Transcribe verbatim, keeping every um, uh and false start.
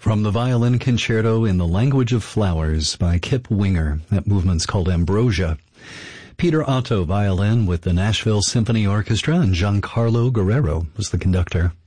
From the Violin Concerto in the Language of Flowers by Kip Winger. That movement's called Ambrosia. Peter Otto, violin with the Nashville Symphony Orchestra, and Giancarlo Guerrero was the conductor.